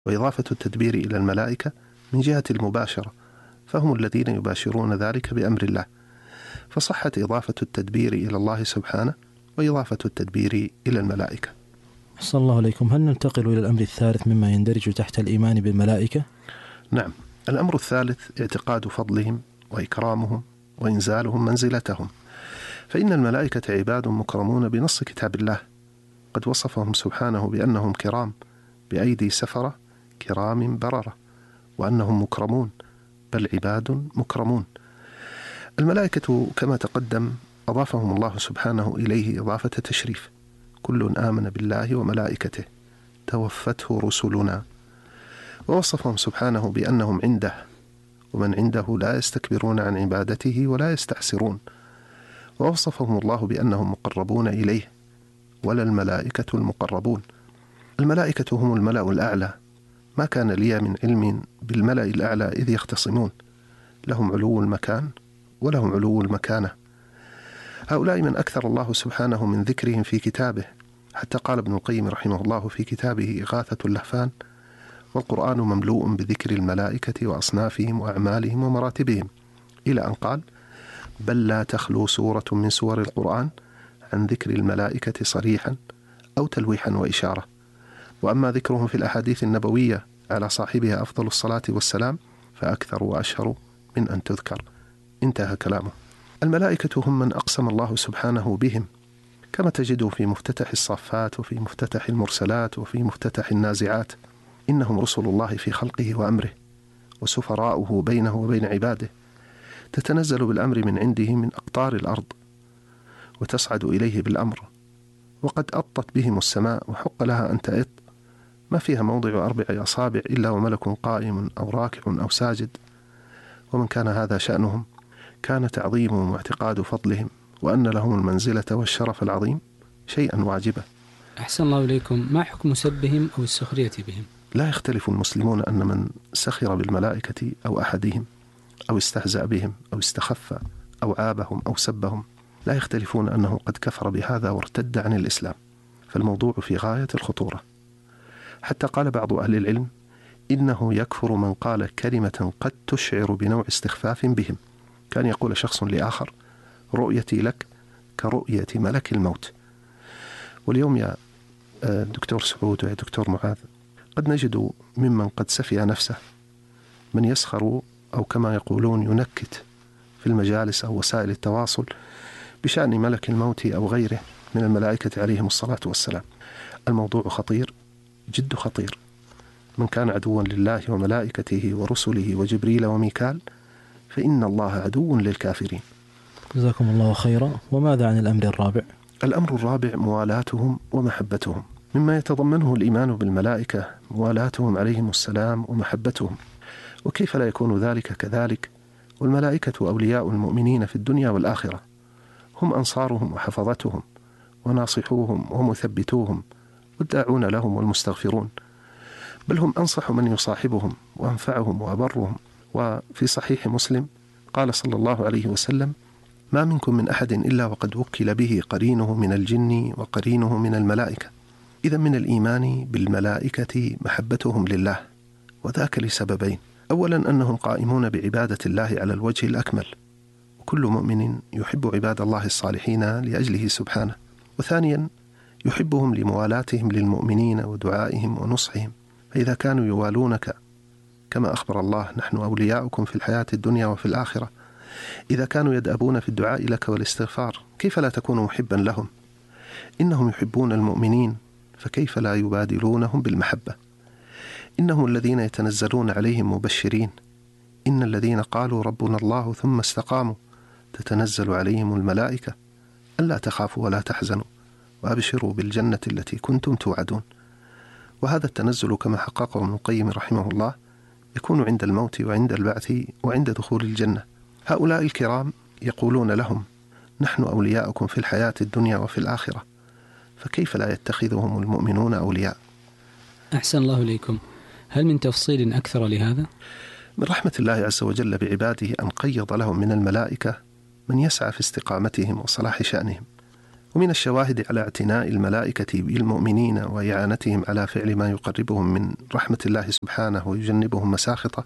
وإضافة التدبير إلى الملائكة من جهة المباشرة، فهم الذين يباشرون ذلك بأمر الله، فصحت إضافة التدبير إلى الله سبحانه وإضافة التدبير إلى الملائكة. أحسن الله عليكم. هل ننتقل إلى الأمر الثالث مما يندرج تحت الإيمان بالملائكة؟ نعم، الأمر الثالث اعتقاد فضلهم وإكرامهم وإنزالهم منزلتهم، فإن الملائكة عباد مكرمون بنص كتاب الله، قد وصفهم سبحانه بأنهم كرام بأيدي سفرة كرام بررة، وأنهم مكرمون بل عباد مكرمون. الملائكة كما تقدم أضافهم الله سبحانه إليه إضافة تشريف، كل آمن بالله وملائكته توفته رسلنا، ووصفهم سبحانه بأنهم عنده، ومن عنده لا يستكبرون عن عبادته ولا يستعسرون، ووصفهم الله بأنهم مقربون إليه ولا الملائكة المقربون. الملائكة هم الملأ الأعلى، ما كان لي من علم بالملأ الأعلى إذ يختصمون، لهم علو المكان ولهم علو المكانة. هؤلاء من أكثر الله سبحانه من ذكرهم في كتابه، حتى قال ابن القيم رحمه الله في كتابه إغاثة اللهفان: والقرآن مملوء بذكر الملائكة وأصنافهم وأعمالهم ومراتبهم، إلى أن قال: بل لا تخلو سورة من سور القرآن عن ذكر الملائكة صريحا أو تلويحا وإشارة، وأما ذكرهم في الأحاديث النبوية على صاحبها أفضل الصلاة والسلام فأكثر وأشهر من أن تذكر. انتهى كلامه. الملائكة هم من أقسم الله سبحانه بهم، كما تجده في مفتتح الصافات وفي مفتتح المرسلات وفي مفتتح النازعات: إنهم رسل الله في خلقه وأمره وسفراؤه بينه وبين عباده، تتنزل بالأمر من عنده من أقطار الأرض وتصعد إليه بالأمر، وقد أطت بهم السماء وحق لها أن تأط، ما فيها موضع 4 أصابع إلا وملك قائم أو راكع أو ساجد. ومن كان هذا شأنهم كان تعظيمهم واعتقاد فضلهم وأن لهم المنزلة والشرف العظيم شيئا واجبا. أحسن الله إليكم. ما حكم سبهم أو السخرية بهم؟ لا يختلف المسلمون أن من سخر بالملائكة أو أحدهم أو استهزأ بهم أو استخف أو عابهم أو سبهم، لا يختلفون أنه قد كفر بهذا وارتد عن الإسلام، فالموضوع في غاية الخطورة. حتى قال بعض أهل العلم: إنه يكفر من قال كلمة قد تشعر بنوع استخفاف بهم، كان يقول شخص لآخر: رؤيتي لك كرؤية ملك الموت. واليوم يا دكتور سعود ويا دكتور معاذ قد نجد ممن قد سفي نفسه من يسخر أو كما يقولون ينكت في المجالس أو وسائل التواصل بشأن ملك الموت أو غيره من الملائكة عليهم الصلاة والسلام. الموضوع خطير، جد خطير. من كان عدوا لله وملائكته ورسله وجبريل وميكال فإن الله عدو للكافرين. جزاكم الله خيرا. وماذا عن الأمر الرابع؟ الأمر الرابع موالاتهم ومحبتهم، مما يتضمنه الإيمان بالملائكة موالاتهم عليهم السلام ومحبتهم. وكيف لا يكون ذلك كذلك والملائكة أولياء المؤمنين في الدنيا والآخرة، هم أنصارهم وحفظتهم وناصحوهم ومثبتوهم والداعون لهم والمستغفرون، بل هم أنصح من يصاحبهم وأنفعهم وأبرهم. وفي صحيح مسلم قال صلى الله عليه وسلم: ما منكم من أحد إلا وقد وكل به قرينه من الجن وقرينه من الملائكة. إذا من الإيمان بالملائكة محبتهم لله، وذاك لسببين: أولا أنهم قائمون بعبادة الله على الوجه الأكمل، وكل مؤمن يحب عباد الله الصالحين لأجله سبحانه. وثانيا يحبهم لموالاتهم للمؤمنين ودعائهم ونصحهم، فإذا كانوا يوالونك كما أخبر الله: نحن أولياؤكم في الحياة الدنيا وفي الآخرة، إذا كانوا يدأبون في الدعاء لك والاستغفار، كيف لا تكون محبا لهم؟ إنهم يحبون المؤمنين، فكيف لا يبادلونهم بالمحبة؟ إنهم الذين يتنزلون عليهم مبشرين: إن الذين قالوا ربنا الله ثم استقاموا تتنزل عليهم الملائكة ألا تخافوا ولا تحزنوا وأبشروا بالجنة التي كنتم توعدون. وهذا التنزل كما حققه ابن القيم رحمه الله يكون عند الموت وعند البعث وعند دخول الجنة. هؤلاء الكرام يقولون لهم: نحن أولياؤكم في الحياة الدنيا وفي الآخرة، فكيف لا يتخذهم المؤمنون أولياء؟ أحسن الله إليكم. هل من تفصيل أكثر لهذا؟ من رحمة الله عز وجل بعباده أن قيض لهم من الملائكة من يسعى في استقامتهم وصلاح شأنهم، ومن الشواهد على اعتناء الملائكة بالمؤمنين وإعانتهم على فعل ما يقربهم من رحمة الله سبحانه ويجنبهم مساخطه،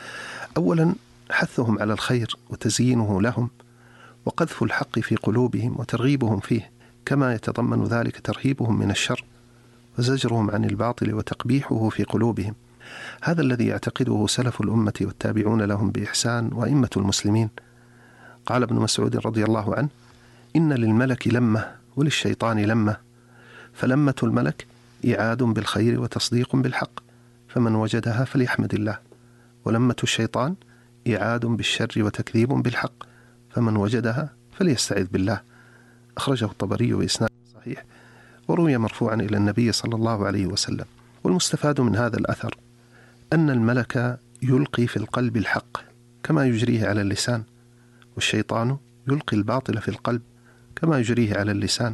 أولا حثهم على الخير وتزيينه لهم وقذف الحق في قلوبهم وترغيبهم فيه، كما يتضمن ذلك ترهيبهم من الشر وزجرهم عن الباطل وتقبيحه في قلوبهم. هذا الذي يعتقده سلف الأمة والتابعون لهم بإحسان وأئمة المسلمين. قال ابن مسعود رضي الله عنه: إن للملك لمة وللشيطان لمة، فلمة الملك إعاد بالخير وتصديق بالحق، فمن وجدها فليحمد الله، ولمة الشيطان إعاد بالشر وتكذيب بالحق، فمن وجدها فليستعذ بالله. أخرجه الطبري بإسناد صحيح، وروي مرفوعا إلى النبي صلى الله عليه وسلم. والمستفاد من هذا الأثر أن الملك يلقي في القلب الحق كما يجريه على اللسان، والشيطان يلقي الباطل في القلب كما يجريه على اللسان.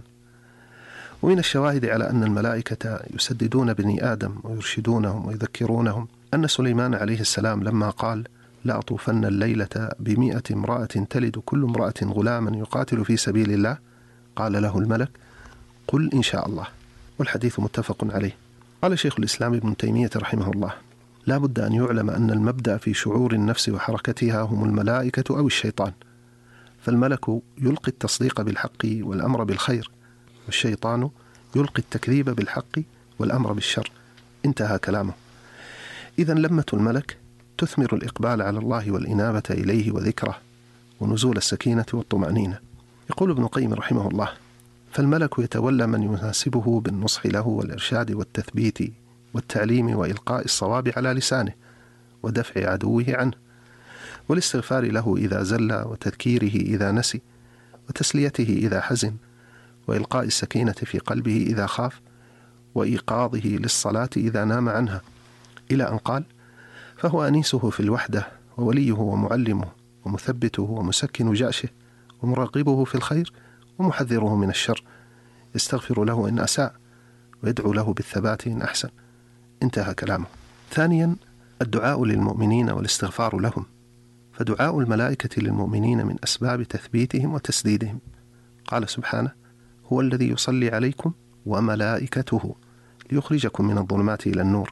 ومن الشواهد على أن الملائكة يسددون بني آدم ويرشدونهم ويذكرونهم أن سليمان عليه السلام لما قال: لا أطوفن الليلة ب100 امرأة تلد كل امرأة غلاما يقاتل في سبيل الله، قال له الملك: قل إن شاء الله. والحديث متفق عليه. قال شيخ الإسلام ابن تيمية رحمه الله: لا بد أن يعلم أن المبدأ في شعور النفس وحركتها هم الملائكة أو الشيطان، فالملك يلقي التصديق بالحق والأمر بالخير، والشيطان يلقي التكذيب بالحق والأمر بالشر. انتهى كلامه. إذن لمة الملك تثمر الإقبال على الله والإنابة إليه وذكره ونزول السكينة والطمأنينة. يقول ابن القيم رحمه الله: فالملك يتولى من يناسبه بالنصح له والإرشاد والتثبيت والتعليم وإلقاء الصواب على لسانه ودفع عدوه عنه، والاستغفار له إذا زل، وتذكيره إذا نسي، وتسليته إذا حزن، وإلقاء السكينة في قلبه إذا خاف، وإيقاظه للصلاة إذا نام عنها، إلى أن قال: فهو أنيسه في الوحدة ووليه ومعلمه ومثبته ومسكن جأشه ومرغبه في الخير ومحذره من الشر، يستغفر له إن أساء ويدعو له بالثبات إن أحسن. انتهى كلامه. ثانيا الدعاء للمؤمنين والاستغفار لهم، فدعاء الملائكة للمؤمنين من أسباب تثبيتهم وتسديدهم. قال سبحانه: هو الذي يصلي عليكم وملائكته ليخرجكم من الظلمات إلى النور.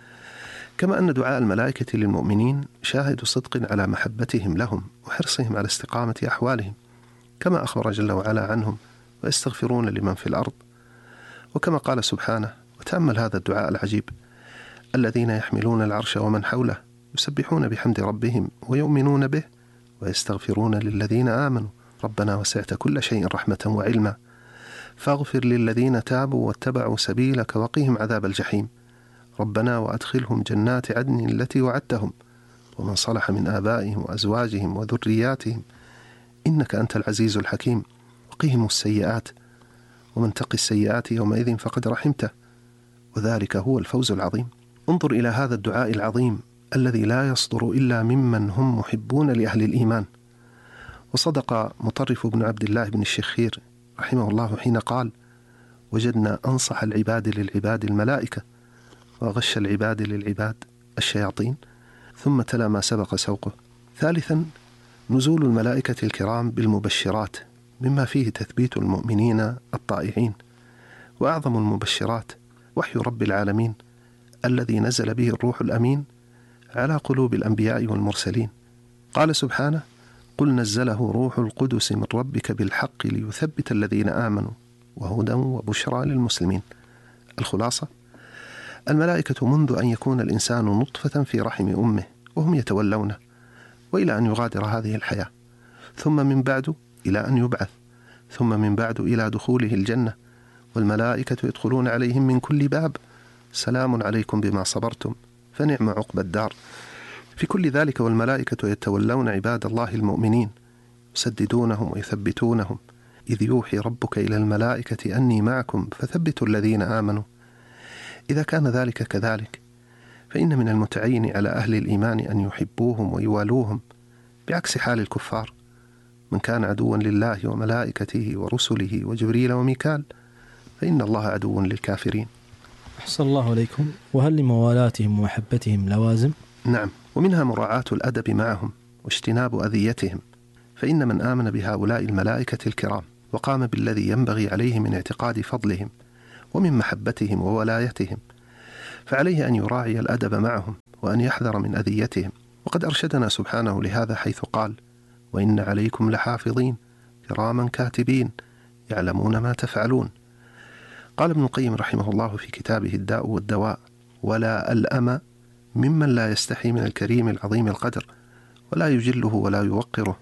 كما أن دعاء الملائكة للمؤمنين شاهد صدق على محبتهم لهم وحرصهم على استقامة أحوالهم، كما أخبر جل وعلا عنهم: ويستغفرون لمن في الأرض. وكما قال سبحانه: وتأمل هذا الدعاء العجيب: الذين يحملون العرش ومن حوله يسبحون بحمد ربهم ويؤمنون به ويستغفرون للذين آمنوا ربنا وسعت كل شيء رحمة وعلما فاغفر للذين تابوا واتبعوا سبيلك وقهم عذاب الجحيم ربنا وأدخلهم جنات عدن التي وعدتهم ومن صلح من آبائهم وأزواجهم وذرياتهم إنك أنت العزيز الحكيم وقهم السيئات ومن تقي السيئات يومئذ فقد رحمته وذلك هو الفوز العظيم. انظر إلى هذا الدعاء العظيم الذي لا يصدر إلا ممن هم محبون لأهل الإيمان. وصدق مطرف بن عبد الله بن الشخير رحمه الله حين قال: وجدنا أنصح العباد للعباد الملائكة وغش العباد للعباد الشياطين، ثم تلا ما سبق سوقه. ثالثا نزول الملائكة الكرام بالمبشرات مما فيه تثبيت المؤمنين الطائعين، وأعظم المبشرات وحي رب العالمين الذي نزل به الروح الأمين على قلوب الأنبياء والمرسلين. قال سبحانه: قل نزله روح القدس من ربك بالحق ليثبت الذين آمنوا وهدى وبشرى للمسلمين. الخلاصة: الملائكة منذ أن يكون الإنسان نطفة في رحم أمه وهم يتولونه وإلى أن يغادر هذه الحياة، ثم من بعد إلى أن يبعث، ثم من بعد إلى دخوله الجنة، والملائكة يدخلون عليهم من كل باب سلام عليكم بما صبرتم فنعم عقبى الدار. في كل ذلك والملائكة يتولون عباد الله المؤمنين يسددونهم ويثبتونهم، إذ يوحي ربك إلى الملائكة أني معكم فثبتوا الذين آمنوا. إذا كان ذلك كذلك فإن من المتعين على أهل الإيمان أن يحبوهم ويوالوهم، بعكس حال الكفار: من كان عدوا لله وملائكته ورسله وجبريل وميكال فإن الله عدو للكافرين. أحسن الله عليكم. وهل لموالاتهم ومحبتهم لوازم؟ نعم، ومنها مراعاة الأدب معهم واجتناب أذيتهم، فإن من آمن بهؤلاء الملائكة الكرام وقام بالذي ينبغي عليه من اعتقاد فضلهم ومن محبتهم وولايتهم، فعليه أن يراعي الأدب معهم وأن يحذر من أذيتهم. وقد أرشدنا سبحانه لهذا حيث قال: وإن عليكم لحافظين كراما كاتبين يعلمون ما تفعلون. قال ابن القيم رحمه الله في كتابه الداء والدواء: ولا ألأم ممن لا يستحي من الكريم العظيم القدر ولا يجله ولا يوقره.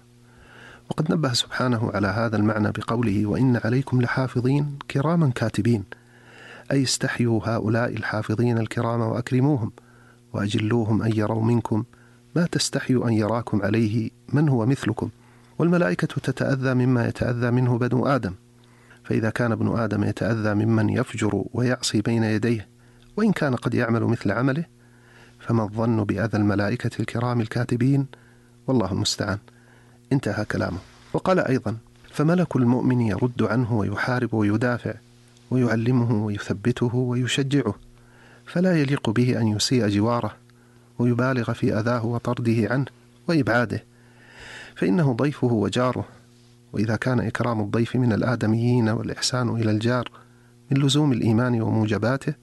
وقد نبه سبحانه على هذا المعنى بقوله: وإن عليكم لحافظين كراما كاتبين، أي استحيوا هؤلاء الحافظين الكرام وأكرموهم وأجلوهم أن يروا منكم ما تستحيوا أن يراكم عليه من هو مثلكم. والملائكة تتأذى مما يتأذى منه بنو آدم، فإذا كان ابن آدم يتأذى ممن يفجر ويعصي بين يديه وإن كان قد يعمل مثل عمله، فما الظن بأذى الملائكة الكرام الكاتبين؟ والله المستعان. انتهى كلامه. وقال أيضا: فملك المؤمن يرد عنه ويحارب ويدافع ويعلمه ويثبته ويشجعه، فلا يليق به أن يسيء جواره ويبالغ في أذاه وطرده عنه وإبعاده، فإنه ضيفه وجاره. وإذا كان إكرام الضيف من الآدميين والإحسان إلى الجار من لزوم الإيمان وموجباته،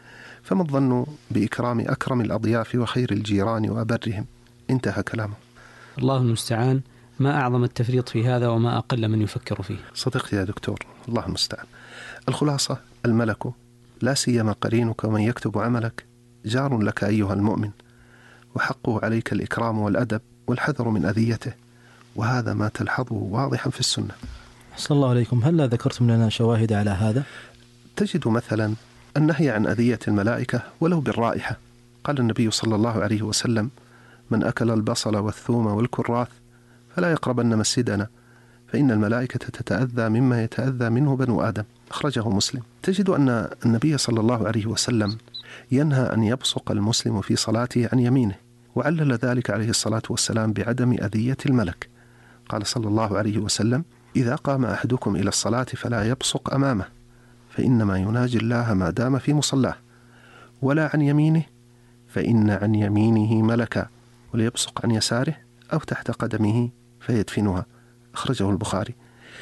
فما الظن بإكرام أكرم الأضياف وخير الجيران وأبرهم؟ انتهى كلامه. الله المستعان. ما أعظم التفريط في هذا وما أقل من يفكر فيه. صدقت يا دكتور، الله المستعان. الخلاصة: الملك لا سيما قرينك ومن يكتب عملك جار لك أيها المؤمن، وحقه عليك الإكرام والأدب والحذر من أذيته، وهذا ما تلحظه واضحا في السنة. أحسن الله عليكم. هل ذكرتم لنا شواهد على هذا؟ تجد مثلا النهي عن أذية الملائكة ولو بالرائحة. قال النبي صلى الله عليه وسلم: من أكل البصل والثوم والكراث فلا يقربن مسجدنا فإن الملائكة تتأذى مما يتأذى منه بنو آدم. أخرجه مسلم. تجد أن النبي صلى الله عليه وسلم ينهى أن يبصق المسلم في صلاته عن يمينه، وعلل ذلك عليه الصلاة والسلام بعدم أذية الملك. قال صلى الله عليه وسلم: إذا قام أحدكم إلى الصلاة فلا يبصق أمامه فإنما يناجي الله ما دام في مصلاه، ولا عن يمينه فإن عن يمينه ملكا، وليبصق عن يساره أو تحت قدمه فيدفنها. أخرجه البخاري.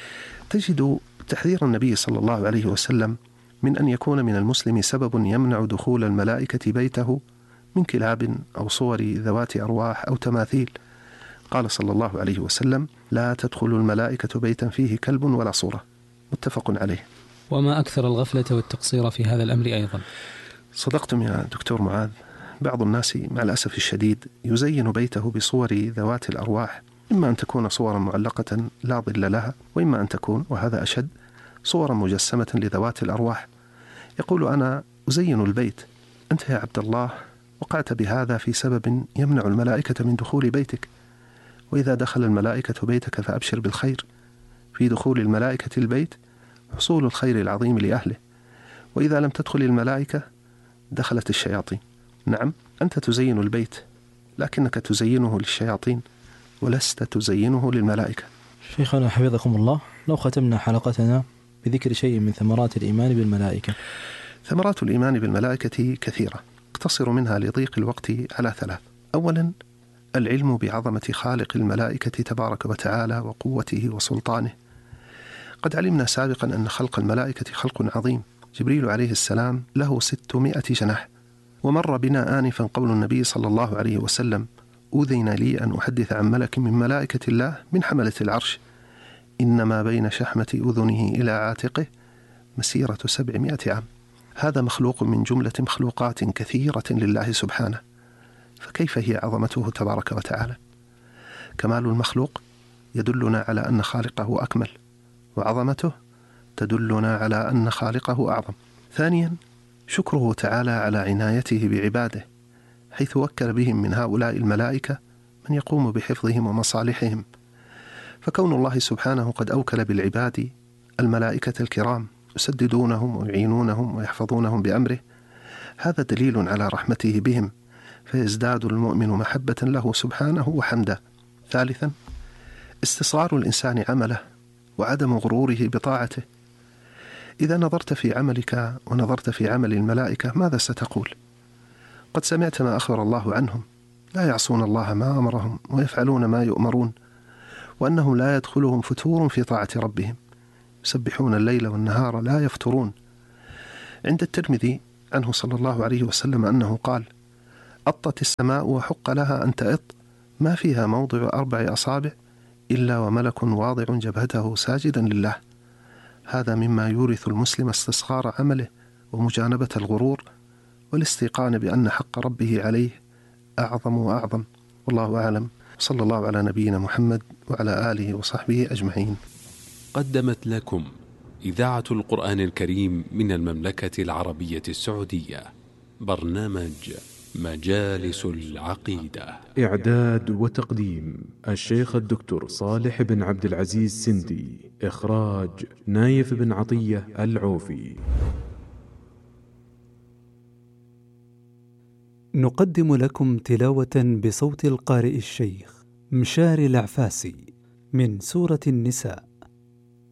تجد تحذير النبي صلى الله عليه وسلم من أن يكون من المسلم سبب يمنع دخول الملائكة بيته من كلاب أو صور ذوات أرواح أو تماثيل. قال صلى الله عليه وسلم: لا تدخل الملائكة بيتا فيه كلب ولا صورة. متفق عليه. وما أكثر الغفلة والتقصير في هذا الأمر أيضا. صدقتم يا دكتور معاذ. بعض الناس مع الأسف الشديد يزين بيته بصور ذوات الأرواح، إما أن تكون صورا معلقة لا ظل لها، وإما أن تكون، وهذا أشد، صورا مجسمة لذوات الأرواح. يقول: أنا أزين البيت. أنت يا عبد الله وقعت بهذا في سبب يمنع الملائكة من دخول بيتك، وإذا دخل الملائكة بيتك فأبشر بالخير. في دخول الملائكة البيت حصول الخير العظيم لأهله، وإذا لم تدخل الملائكة دخلت الشياطين. نعم، أنت تزين البيت لكنك تزينه للشياطين ولست تزينه للملائكة. شيخنا حفظكم الله، لو ختمنا حلقتنا بذكر شيء من ثمرات الإيمان بالملائكة. ثمرات الإيمان بالملائكة كثيرة، اقتصر منها لضيق الوقت على 3. أولا: العلم بعظمة خالق الملائكة تبارك وتعالى وقوته وسلطانه. قد علمنا سابقا أن خلق الملائكة خلق عظيم. جبريل عليه السلام له 600 جناح. ومر بنا آنفا قول النبي صلى الله عليه وسلم: أذن لي أن أحدث عن ملك من ملائكة الله من حملة العرش إنما بين شحمة أذنه إلى عاتقه مسيرة 700 عام. هذا مخلوق من جملة مخلوقات كثيرة لله سبحانه، فكيف هي عظمته تبارك وتعالى؟ كمال المخلوق يدلنا على أن خالقه أكمل، وعظمته تدلنا على أن خالقه أعظم. ثانيا: شكره تعالى على عنايته بعباده، حيث وكل بهم من هؤلاء الملائكة من يقوم بحفظهم ومصالحهم. فكون الله سبحانه قد أوكل بالعباد الملائكة الكرام يسددونهم ويعينونهم ويحفظونهم بأمره، هذا دليل على رحمته بهم، فيزداد المؤمن محبة له سبحانه وحمدا. ثالثا: استصغار الإنسان عمله وعدم غروره بطاعته. إذا نظرت في عملك ونظرت في عمل الملائكة ماذا ستقول؟ قد سمعت ما أخبر الله عنهم: لا يعصون الله ما أمرهم ويفعلون ما يؤمرون، وأنهم لا يدخلهم فتور في طاعة ربهم، يسبحون الليل والنهار لا يفترون. عند الترمذي عنه صلى الله عليه وسلم أنه قال: أطت السماء وحق لها أن تأط، ما فيها موضع 4 أصابع إلا وملك واضع جبهته ساجدا لله. هذا مما يورث المسلم استصغار عمله ومجانبة الغرور والاستيقان بأن حق ربه عليه أعظم وأعظم. والله أعلم. صلى الله على نبينا محمد وعلى آله وصحبه أجمعين. قدمت لكم إذاعة القرآن الكريم من المملكة العربية السعودية برنامج مجالس العقيدة. إعداد وتقديم الشيخ الدكتور صالح بن عبد العزيز سندي. إخراج نايف بن عطية العوفي. نقدم لكم تلاوة بصوت القارئ الشيخ مشاري العفاسي من سورة النساء.